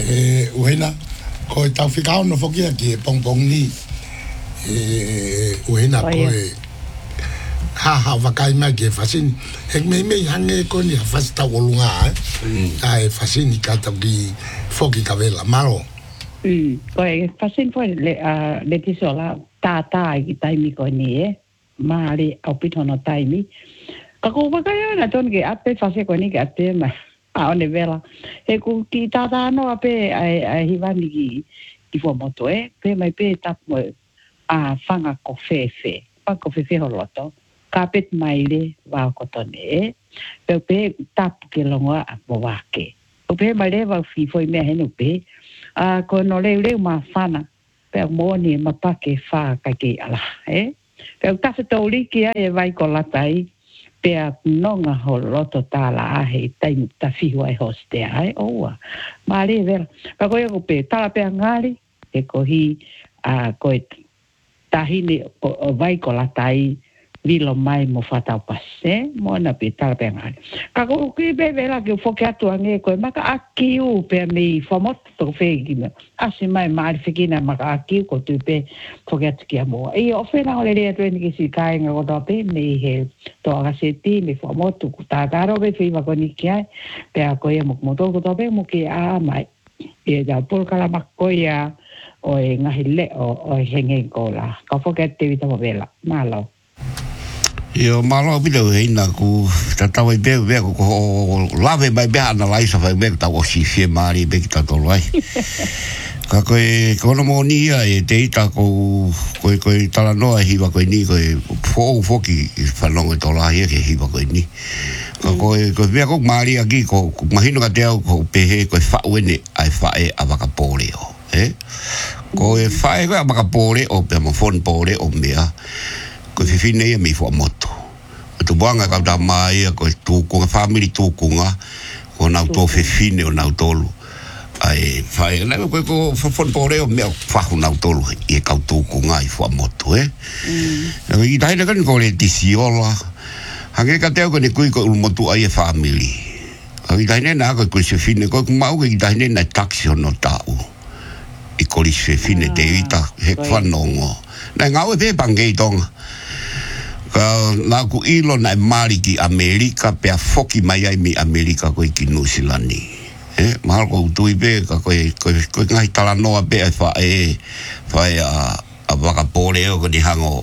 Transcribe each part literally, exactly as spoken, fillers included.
e uena ko tau fikao no foki ki pong pong ni e uena ko ha ha vakai ma ke fasin ek me me hange ko ni fasta wolunga ai fasin ka ta gi foki kavela malo mm ko e fasin fo le le tisola ta ta ki tai mi ko ni e mari au pitono tai mi ka ko vakai na ton ke ape fase ko ni ke ape ma a one vela e ku ki tata no ape ai ai hivani ki ki fo moto e pe mai pe tap mo a fanga ko fe fe pa ko fe fe holoto kapet mai le va ko tone pe pe tap ke longa a bo wa ke o pe mai le va fi foi me henu pe a ko no le le ma fana pe mo ni ma pa ke fa ka ke ala e pe ta se to li ki e vai ko la tai pea nonga ho roto tala ahe tai ta fihu ai hoste ai oa mari ver pa ko yo pe tala pe ngari e ko hi a ko tahini o vai ko la tai vilo mai mo fata passe mo na pe tala pe ngari ka ko ki be vela ke fo ke atu ange ko maka akiu pe mi fomot to fe ki asi mai mari fikina maka akiu ko tu pe fo ke atu ki amo e o fe na ole le tu ni ki si kai nga ko pe me he to aga se ti me fomot ku ta daro be fi va ko ni ki ai pe a ko ye mo mo to ko to pe mo ki a mai e da por kala makko ya o e ngahile o o henge ko la ka fo ke te vita mo vela malo Yo malo video ina ku tatawa be be ko lave mai be analyze fa be ta o si fie mari be ta to lai ka ko ko no monia e te ita ko ko ko tala no hi va ko ni ko fo fo ki fa long to lai ke hi va ko ni ko ko ko be ko mari aquí ko imagino ka te ko pe ko fa wene ai fa e avaka pole o eh ko e fa e avaka pole o pe mo fon pole o mea ko fi fine e mi fo moto tu banga ka da mai ko tu ko family tu ko nga ko na to fi fine o na tolu ai fai na ko ko fo pore o me fa na tolu e ka tu ko nga i fo moto eh mm i dai na kan ko le tisiola hange ka te ko ni ku ko moto ai family ai dai na ko ko se fine ko ma ko i dai na taxi no ta u i ko li se fine de vita he fa no na nga o pe bangai tonga ka na ku ilo na mari ki Amerika pe foki mai ai mi Amerika ko ki New Zealand eh mal ko tu ibe ka ko ko ko ngai tala no be fa e fa a a baka pole ko di hango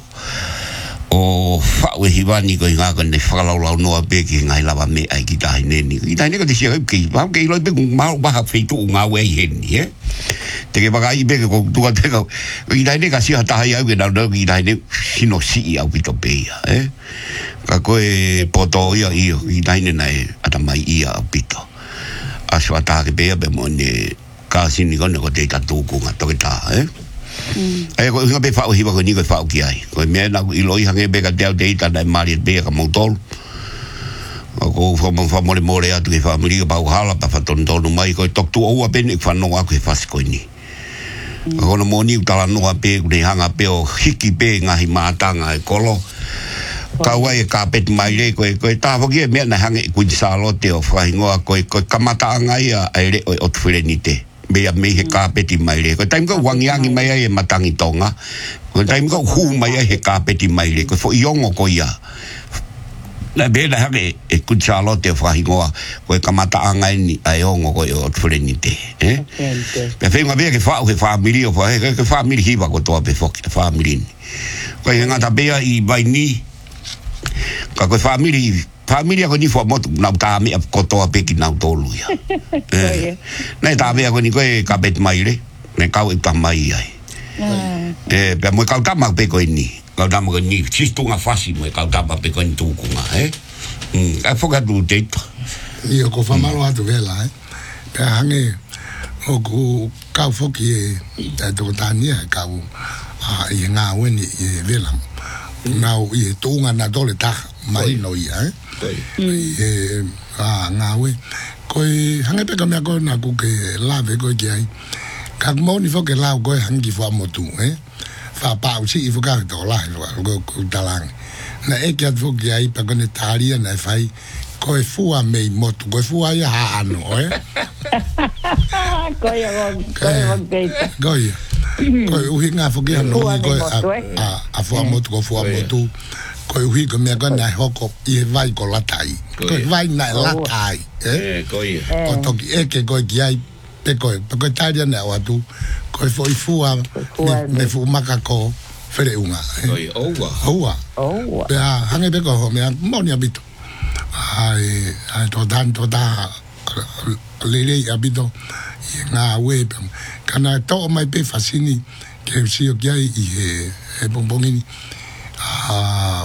o fa we hivani ko nga ko ne fa la la no be ki ngai lava me ai ki dai ne ni i dai ne ko di se ki ba ke lo be mal ba ha feito nga we hen eh te ke baka ibe ko tu ka te ko i dai ne ka si hata ai ke na no i dai ne sino si au pito pe eh ka ko e poto ia io i dai ne nai ata mai ia pito aso ata ke be be mo ne ka si ni ko ne ko te ta tu ku nga to ke ta eh ai ko nga be fa o hiwa ko ni ko fa o ki ai ko me na i loi hange be ka te te ta dai mari be ka mo tol ko fo mo fa mo le mo le atu ke family ka pa hala pa fa ton ton mai ko tok tu o apen fa no a ko fa ko ni ko no mo ni tala no a pe ni hanga pe o hiki pe nga hi matanga e kolo ka wai ka pet mai le ko ko ta fo ki me na hanga ku sa lo te o fa ngoa ko ko kamata nga ia ai le o tfrenite be a me he ka peti mai le ko time ko wang yang mai ai matangi tonga ko time ko hu mai ai he ka peti mai le ko fo yongo ko ia na be na hage e ku sa lo te fa ngoa ko kamata nga ni ai ongo ko o tfrenite eh pe fe nga be ke fa o family o fa ke family hi ba ko to pe fo family ko nga ta be i vai ni ka ko family family ko ni fo mo na ta mi ko to pe ki na to lu ya eh na ta be ko ni ko ka bet mai le ne ka o ta mai ai eh pe mo ka ta ma pe ko ni ka ta ma ko ni chisto nga fasi mo ka ta ma pe ko ni tu ku nga eh mm ka fo ka du te io ko fa malo atu vela eh pe hange o ku ka fo ki ta to ta ni ka u a i nga we ni vela na u i tu nga na dole ta mai no ia eh e a nga we ko hange pe ka me ko na ku ke la ve ko ki ai ka mo ni fo ke la ko hangi fo mo tu eh fa pa u si fo ka to la ko ko talang na e ke fo ki ai pa ko ne talia na fai ko e fu a me mo tu ko fu ai ha no eh Koia gon, koia gon keita. Koia. Koia uhi ngā whuki hano ui koia a fua motu ko fua motu. Koia uhi ko mea koia nai hoko i he vai ko latai. Koia vai nai latai. Koia. O toki eke koia ki ai pe koia. Pe koia tairia nea watu. Koia fo i fua me fu maka ko where unga. Koia, oua. Oua. Oua. Pea hange pe koho mea moni abito. Ai, ai to dan to da lele abito i ngā ue pe kana to mai pe fasini ke si o kia i he he bonbongini a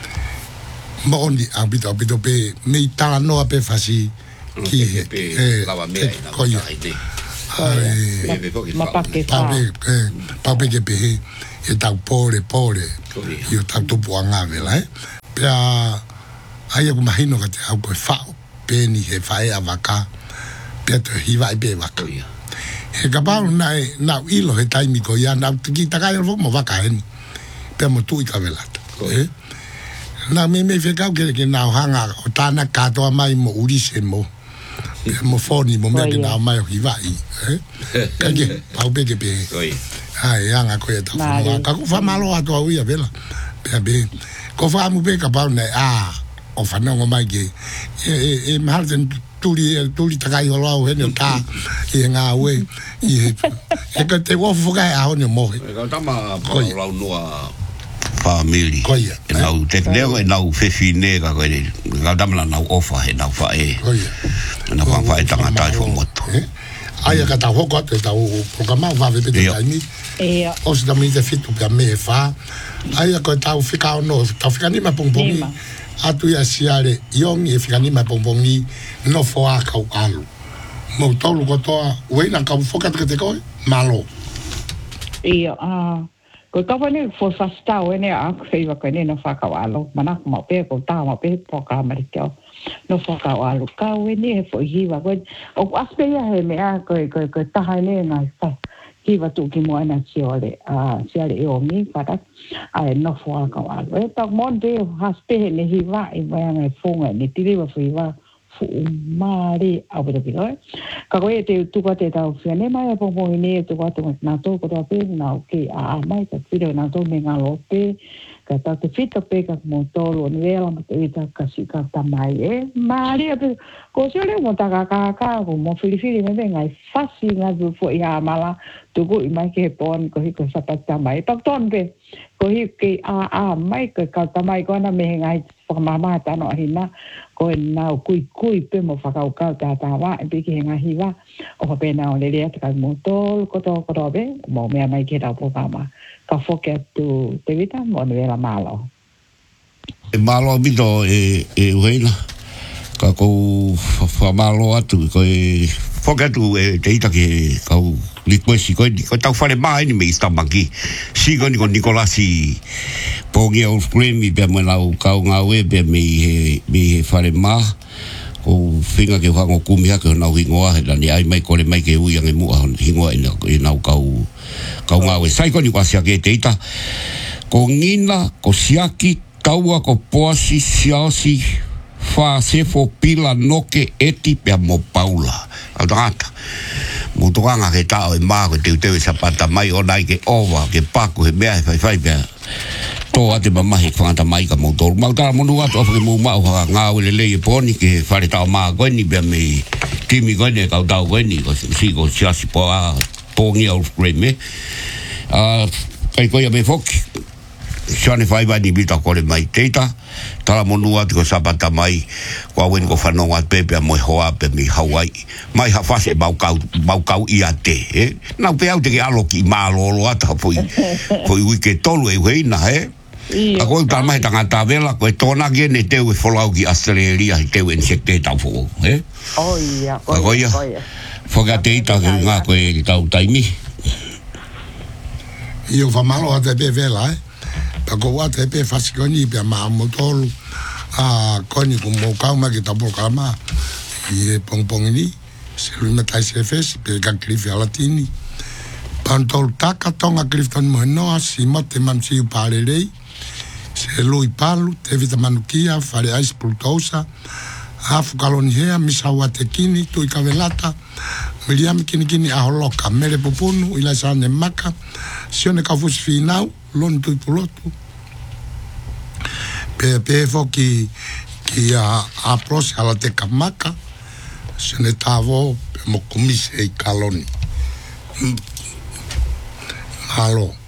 moni abito abito pe me tala noa pe fasi ki he e lava mea koia ai ma pake fa pa pe ke pe e tau pore pore i o tau tupu a ngā vela eh pea ai aku mahino ka te au koe whao pēni he whae a waka pia te hiwa i pē waka he ka pāru nai nau ilo he taimi ko ia nau ki takai alfo mo waka heni pia mo tui ka velata eh nau me me whekau kere ke nau hanga o tāna katoa mai mo urise mo pia mo whoni mo mea ke nau mai o hiwa i eh kake pau peke pē ai anga koe tau whanua ka ku whamalo ato au ia vela pia pē ko whamu pē ka pāru nai a o whanonga mai ke e, e, e maharten turi, turi takai holo au hene o tā i ngā ue i he e ka te wofu kai a hone mohe e ka tama lau noa family koia e nau te leo e nau whewhi ne ka koe ka tama nau ofa he nau whae koia nau whae tangatai fo moto ai ka tau hoko atu e tau programau wawe pete taimi o si tami te fitu pia me e wha ai ka tau whikao no tau whikanima pongpongi atu ia siare iongi e whikanima pongpongi no foa kau alu mau tolu kotoa ueina kau whokatu ke te koe malo ia a ko ka wani fo fasta o ne a kaiwa ko ne no fa kau alu mana mo pe ko ta mo pe po ka mari ko no fa kau alu ka we ne fo hiwa ko o aspe ia he me a ko ko ko ta ha ne na fa kiwa tu ki mo ana siole a siale e o mi para ai no fo ka alu e ta mo de haspe ne hiwa e vai na fonga ni tiri wa fo hiwa fu mari a bere bi ka ko e te tu ko te ta fia ne mai po po ni tu ko te na to ko ta pe na ke a mai ta piro na to me ngalo pe ka ta te fita pe ka mo to lo ni la mo te ta ka si ka ta mai e mari a ko se le mo ta ka ka ka ko mo fili fili me venga fasi na du fo ia mala tu ko i mai ke pon ko hi ko sa ta mai pa ton pe ko hi ke a a mai ko ka ta mai ko na me ngai pa mama ta no hina ko na kui kui pe mo fa ka ka ta ta wa e pe ke nga hi wa o pe na o le le ta mo to ko to ko do be mo me mai ke ta po ka ma ka fo ke tu te vita mo ne la malo e malo bito e e uheina ka ko fa malo atu ko e fo ke tu e te ita ke kau likwesi ko ko tau fale mai ni me stamaki si ko ni ko Nicolasi pongi o premi pe mo lau kau nga we pe me he me he fale ma o finga ke hango kumia ke na hingoa he ni ai mai ko le mai ke u yang mu hingoa ina ina kau kau nga we sai ko ni kwasia ke te ita ko ngina ko siaki taua ko poasi siasi fa se fo pila noke eti pe mo paula autata mo toanga ke tao e ma ko te te sapata mai o nai ke ova ke paku he mea fai fai pe to ate mama he kwanta mai ka mo tol ma ta mo nua to ke mo ma o nga o le le poni ke fare tao ma ko ni be me kimi ko ne ka tao ko ni ko si ko sia si po a pongi au frame a kai ko ya me fok Shane fai vai ni bita ko le mai teita tala monua ko sapata mai ko wen ko fanonga pepe mo hoa pe mi Hawaii mai ha fase mau kau mau kau ia te eh na pe au te ke alo ki malo lo ata foi foi wike tolu e weina eh a ko ta mai tanga ta vela ko tona ke ne te we folau ki Australia te we insekte ta fo eh oh ia oh ia foga teita ke nga ko e tau taimi io fa malo a te vela eh ko wa te pe fasikoni pe ma motolu a koni ko mo ka ma ki tapo kama i pong pong ni se lu meta se fes pe ka cliff latini pantol taka tonga clifton mo no si mote man si palelei se lui palu te vita manukia fare ice pultosa hafu kaloni hea misawa te kini tu i kavelata Miriam kini kini aholoka mere poponu ila sane maka sione ka fusi finau lon tu pulotu pe pe fo ki ki a apros ala te kamaka sione tavo pe mo kumise i kaloni halo